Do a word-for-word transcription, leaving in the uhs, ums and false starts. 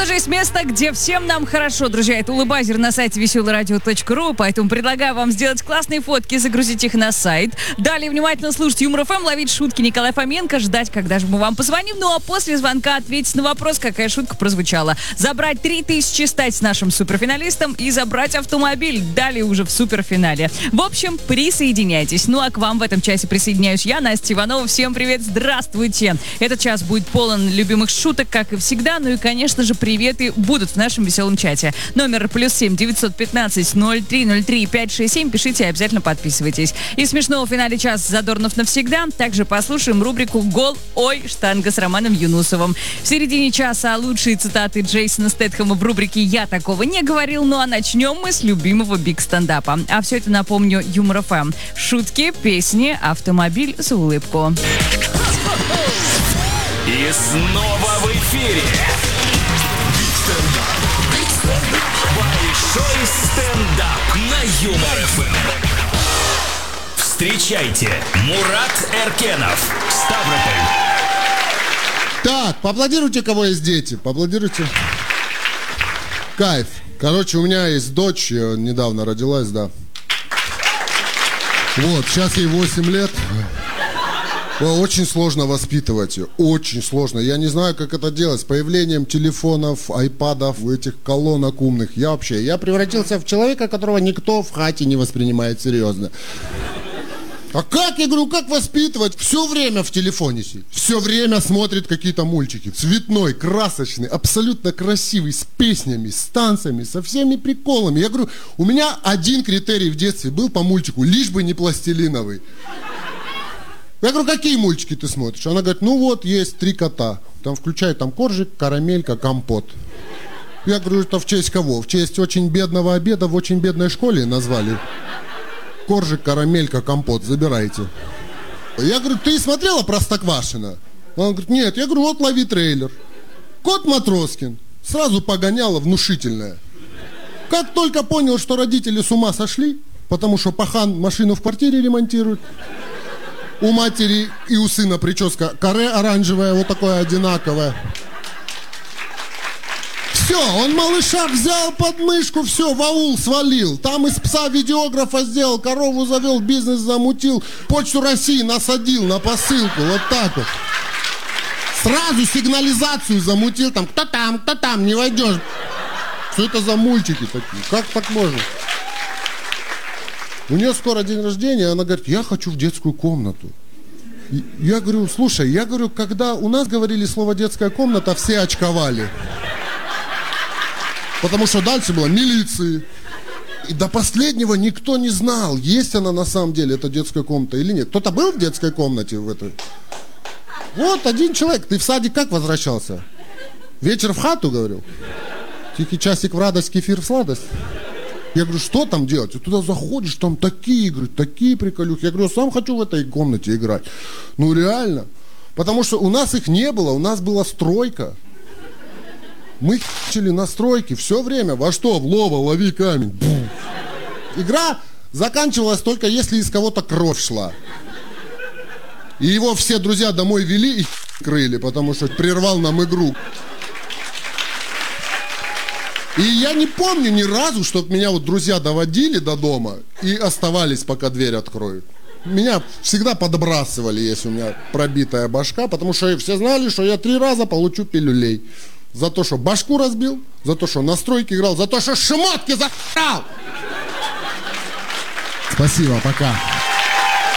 это же есть место, где всем нам хорошо, друзья. Это Улыбайзер на сайте веселое радио точка ру, поэтому предлагаю вам сделать классные фотки, загрузить их на сайт. Далее внимательно слушать Юмор эф эм, ловить шутки Николая Фоменко, ждать, когда же мы вам позвоним. Ну а после звонка ответить на вопрос, какая шутка прозвучала. Забрать три тысячи, стать нашим суперфиналистом и забрать автомобиль. Далее уже в суперфинале. В общем, присоединяйтесь. Ну а к вам в этом часе присоединяюсь я, Настя Иванова. Всем привет, здравствуйте. Этот час будет полон любимых шуток, как и всегда. Ну и, конечно же, приветы будут в нашем веселом чате. Номер плюс семь девятьсот пятнадцать ноль три ноль три пять шесть семь. Пишите и обязательно подписывайтесь. И смешного в финале час Задорнов навсегда. Также послушаем рубрику «Гол, ой, штанга» с Романом Юнусовым. В середине часа лучшие цитаты Джейсона Стэтхэма в рубрике «Я такого не говорил». Ну а начнем мы с любимого биг-стендапа. А все это, напомню, Юмор эф эм. Шутки, песни, автомобиль за улыбку. И снова в эфире большой стендап на Юмор эф эм. Встречайте, Мурат Эркенов, Ставрополь. Так, поаплодируйте, кого есть дети, поаплодируйте. Кайф. Короче, у меня есть дочь, недавно родилась, да. Вот, сейчас ей восемь лет. Очень сложно воспитывать ее, очень сложно. Я не знаю, как это делать. С появлением телефонов, айпадов, этих колонок умных. Я вообще, я превратился в человека, которого никто в хате не воспринимает серьезно. А как, я говорю, как воспитывать? Все время в телефоне сидит. Все время смотрит какие-то мультики. Цветной, красочный, абсолютно красивый, с песнями, с танцами, со всеми приколами. Я говорю, у меня один критерий в детстве был по мультику, лишь бы не пластилиновый. Я говорю, какие мультики ты смотришь? Она говорит, ну вот, есть три кота. Там включают там коржик, карамелька, компот. Я говорю, это в честь кого? В честь очень бедного обеда в очень бедной школе назвали. Коржик, карамелька, компот, забирайте. Я говорю, ты смотрела Простоквашино? Она говорит, нет. Я говорю, вот лови трейлер. Кот Матроскин. Сразу погоняло внушительное. Как только понял, что родители с ума сошли, потому что пахан машину в квартире ремонтирует, у матери и у сына прическа каре оранжевая, вот такое одинаковое. Все, он малыша взял под мышку, все, в аул свалил. Там из пса видеографа сделал, корову завел, бизнес замутил, Почту России насадил на посылку, вот так вот. Сразу сигнализацию замутил, там, кто там, кто там, не войдешь. Что это за мультики такие? Как так можно? У нее скоро день рождения, она говорит, я хочу в детскую комнату. И я говорю, слушай, я говорю, когда у нас говорили слово детская комната, все очковали. Потому что дальше было милиции. И до последнего никто не знал, есть она на самом деле, эта детская комната или нет. Кто-то был в детской комнате в этой? Вот один человек. Ты в садик как возвращался? Вечер в хату, говорил? Тихий часик в радость, кефир в сладость. Я говорю, что там делать? Ты туда заходишь, там такие игры, такие приколюхи. Я говорю, сам хочу в этой комнате играть. Ну реально. Потому что у нас их не было, у нас была стройка. Мы хичили на стройке все время. Во что? В лово, лови камень. Бум. Игра заканчивалась только если из кого-то кровь шла. И его все друзья домой вели и крыли, потому что прервал нам игру. И я не помню ни разу, чтобы меня вот друзья доводили до дома и оставались, пока дверь откроют. Меня всегда подбрасывали, если у меня пробитая башка, потому что все знали, что я три раза получу пилюлей. За то, что башку разбил, за то, что на стройке играл, за то, что шмотки за***ал. Спасибо, пока.